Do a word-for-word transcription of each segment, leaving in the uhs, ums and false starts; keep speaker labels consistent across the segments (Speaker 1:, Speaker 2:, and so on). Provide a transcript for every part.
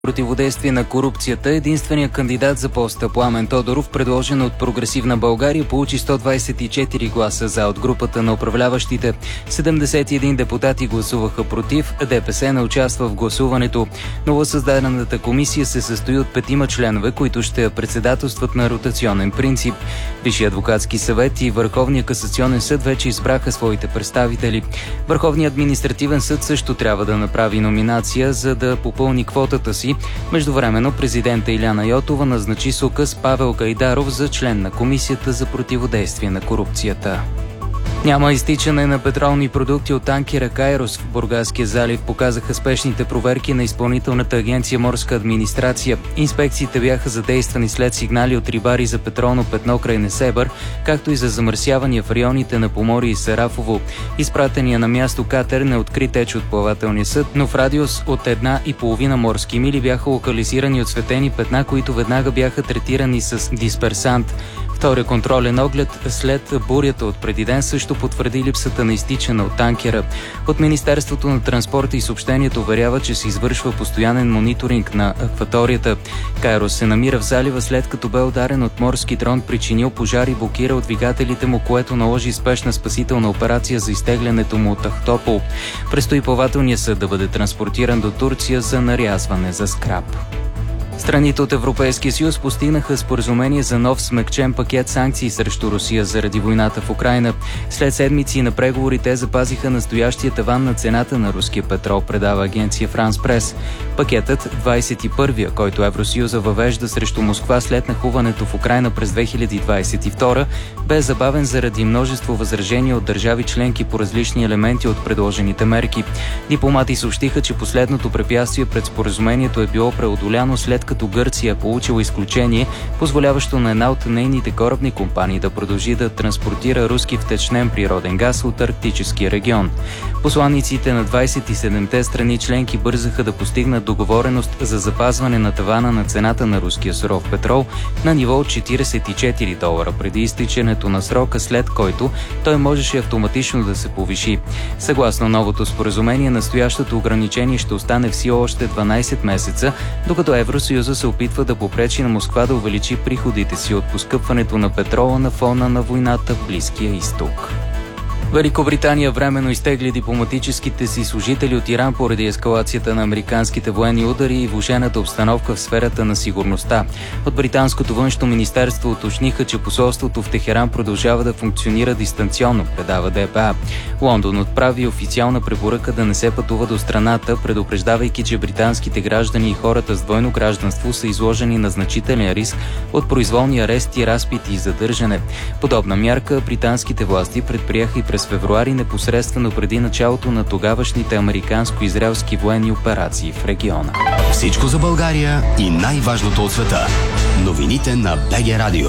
Speaker 1: противодействие на корупцията, единственият кандидат за поста Пламен Тодоров, предложен от Прогресивна България, получи сто двадесет и четири гласа за от групата на управляващите. седемдесет и един депутати гласуваха против, ДПС не участва в гласуването. Новосъздадената комисия се състои от петима членове, които ще председателстват на ротационен принцип. Висшия адвокатски съвет и Върховния касационен съд вече избраха своите представители. Върховният административен съд също трябва да направи номинация, за да попълни квотата си. Междувременно президента Иляна Йотова назначи с указ Павел Гайдаров за член на Комисията за противодействие на корупцията. Няма изтичане на петролни продукти от танкера Кайрос в Бургаския залив, показаха спешните проверки на Изпълнителната агенция Морска администрация. Инспекциите бяха задействани след сигнали от рибари за петролно петно край Несебър, както и за замърсявания в районите на Поморие и Сарафово. Изпратения на място катер не откри теч от плавателния съд, но в радиус от една и половина морски мили бяха локализирани отсветени петна, които веднага бяха третирани с дисперсант. Втория контролен оглед след бурята от преди ден също потвърди липсата на изтичане от танкера. От Министерството на транспорта и съобщението уверява, че се извършва постоянен мониторинг на акваторията. Кайрос се намира в залива, след като бе ударен от морски дрон, причинил пожар и блокирал двигателите му, което наложи спешна спасителна операция за изтеглянето му от Ахтопол. Предстои плавателният съд да бъде транспортиран до Турция за нарязване за скрап. Страните от Европейския съюз постигнаха споразумение за нов смекчен пакет санкции срещу Русия заради войната в Украйна. След седмици на преговори те запазиха настоящия таван на цената на руския петрол, предава агенция Франс Прес. Пакетът, двадесет и първия, който Евросъюза въвежда срещу Москва след нахуването в Украйна през две хиляди двадесет и втора, бе забавен заради множество възражения от държави членки по различни елементи от предложените мерки. Дипломати съобщиха, че последното препятствие пред споразумението е било преодоляно, след като Гърция е получила изключение, позволяващо на една от нейните корабни компании да продължи да транспортира руски втечнен природен газ от арктическия регион. Посланиците на двадесет и седемте страни членки бързаха да постигнат договореност за запазване на тавана на цената на руския суров петрол на ниво от четиридесет и четири долара преди изтичането на срока, след който той можеше автоматично да се повиши. Съгласно новото споразумение, настоящото ограничение ще остане в сила още дванадесет месеца, докато Евросъюза се опитва да попречи на Москва да увеличи приходите си от поскъпването на петрола на фона на войната в Близкия изток. Великобритания временно изтегли дипломатическите си служители от Иран поради ескалацията на американските военни удари и влошената обстановка в сферата на сигурността. От британското външно министерство уточниха, че посолството в Техеран продължава да функционира дистанционно, предава ДПА. Лондон отправи официална препоръка да не се пътува до страната, предупреждавайки, че британските граждани и хората с двойно гражданство са изложени на значителен риск от произволни арести, разпити и задържане. Подобна мярка британските власти предприеха и през февруари, непосредствено преди началото на тогавашните американско-израелски военни операции в региона.
Speaker 2: Всичко за България и най-важното от света. Новините на БГ Радио.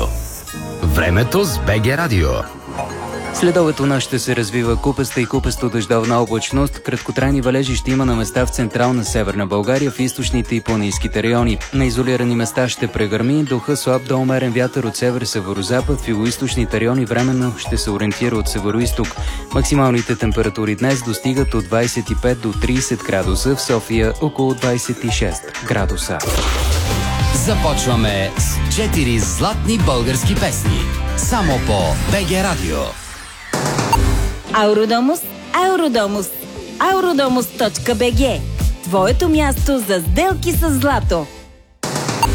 Speaker 2: Времето с БГ Радио.
Speaker 1: Следобед у нас ще се развива купеста и купесто дъждовна облачност. Краткотрайни валежи ще има на места в централна Северна България, в източните и планинските райони. На изолирани места ще прегърми, духа слаб до умерен вятър от север-северозапад, в югоизточните райони временно ще се ориентира от североизток. Максималните температури днес достигат от двадесет и пет до тридесет градуса, в София около двадесет и шест градуса.
Speaker 2: Започваме с четири златни български песни. Само по БГ Радио.
Speaker 3: Ауродомус, Ауродомус, ауродомус точка би джи. Твоето място за сделки с злато.